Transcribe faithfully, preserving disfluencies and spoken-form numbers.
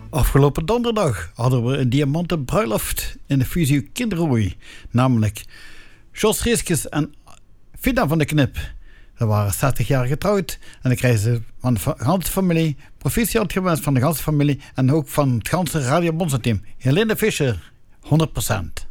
Afgelopen donderdag hadden we een diamanten bruiloft in de Fusio Kinderroei. Namelijk Jos Rieskes en Fina van de Knip. Ze waren zestig jaar getrouwd en dan krijgen ze van de hele familie proficiat gewenst van de hele familie en ook van het ganse Radio Bonzen team. Helene Fischer, honderd procent.